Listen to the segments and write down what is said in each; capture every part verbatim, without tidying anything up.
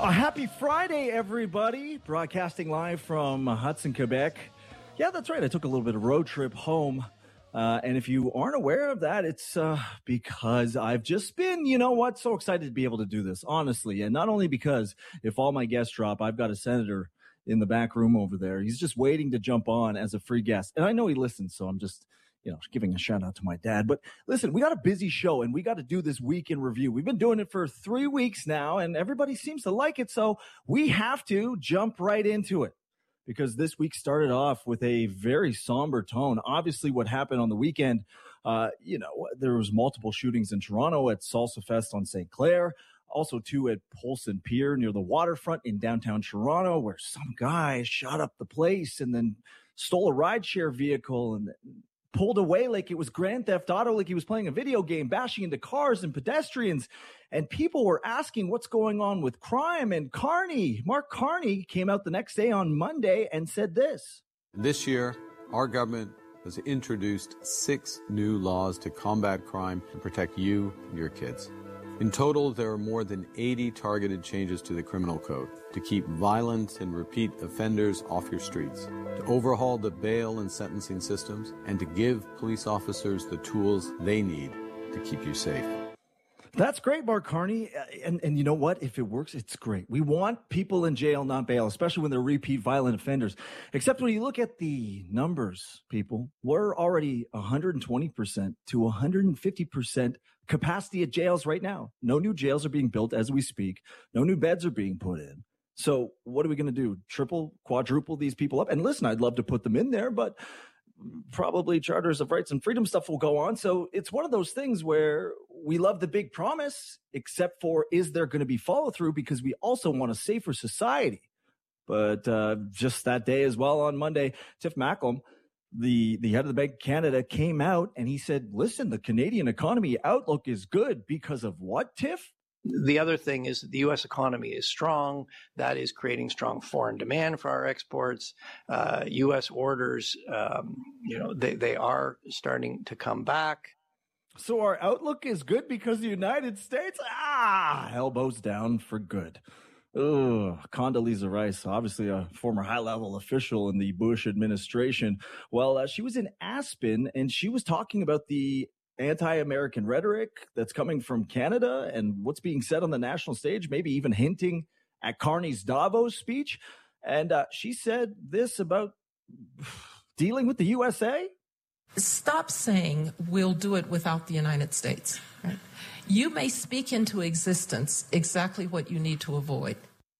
A happy Friday, everybody. Broadcasting live from Hudson, Quebec. Yeah, that's right. I took a little bit of road trip home. Uh, and if you aren't aware of that, it's uh, because I've just been, you know what, so excited to be able to do this, honestly. And not only because if all my guests drop, I've got a senator in the back room over there. He's just waiting to jump on as a free guest. And I know he listens, so I'm just, you know, giving a shout out to my dad. But listen, we got a busy show and we got to do this week in review. We've been doing it for three weeks now and everybody seems to like it. So we have to jump right into it because this week started off with a very somber tone. Obviously what happened on the weekend, uh, you know, there was multiple shootings in Toronto at Salsa Fest on Saint Clair. Also, too, at Polson Pier near the waterfront in downtown Toronto, where some guy shot up the place and then stole a rideshare vehicle and pulled away like it was Grand Theft Auto, like he was playing a video game, bashing into cars and pedestrians. And people were asking what's going on with crime. And Carney, Mark Carney, came out the next day on Monday and said this. This year, our government has introduced six new laws to combat crime and protect you and your kids. In total, there are more than eighty targeted changes to the criminal code to keep violent and repeat offenders off your streets, to overhaul the bail and sentencing systems, and to give police officers the tools they need to keep you safe. That's great, Mark Carney. And, and you know what? If it works, it's great. We want people in jail, not bail, especially when they're repeat violent offenders. Except when you look at the numbers, people, we're already one hundred twenty percent to one hundred fifty percent capacity at jails right now. No new jails are being built as we speak. No new beds are being put in. So what are we going to do? Triple, quadruple these people up? And listen, I'd love to put them in there, but probably charters of rights and freedom stuff will go on. So it's one of those things where we love the big promise, except for is there going to be follow through, because we also want a safer society. But uh, just that day as well on Monday, Tiff Macklem, the, the head of the Bank of Canada, came out and he said, listen, the Canadian economy outlook is good because of what, Tiff? The other thing is that the U S economy is strong. That is creating strong foreign demand for our exports. Uh, U S orders, um, you know, they, they are starting to come back. So our outlook is good because the United States, ah, elbows down for good. Ugh, Condoleezza Rice, obviously a former high-level official in the Bush administration. Well, uh, she was in Aspen, and she was talking about the anti-American rhetoric that's coming from Canada and what's being said on the national stage, maybe even hinting at Carney's Davos speech. And uh, she said this about dealing with the U S A. Stop saying we'll do it without the United States. Right? You may speak into existence exactly what you need to avoid.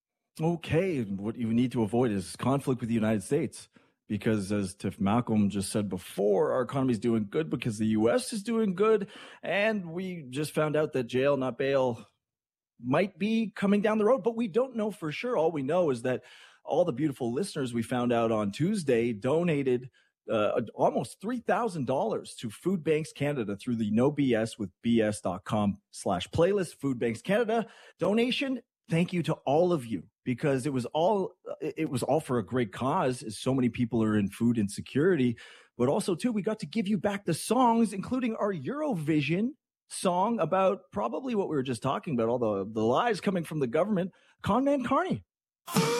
Okay, what you need to avoid is conflict with the United States. Because as Tiff Macklem just said before, our economy is doing good because the U S is doing good. And we just found out that jail, not bail, might be coming down the road. But we don't know for sure. All we know is that all the beautiful listeners we found out on Tuesday donated uh, almost three thousand dollars to Food Banks Canada through the no B S with B S dot com slash playlist. Food Banks Canada donation. Thank you to all of you, because it was all it was all for a great cause, as so many people are in food insecurity. But also, too, we got to give you back the songs, including our Eurovision song about probably what we were just talking about, all the, the lies coming from the government. Conman Carney.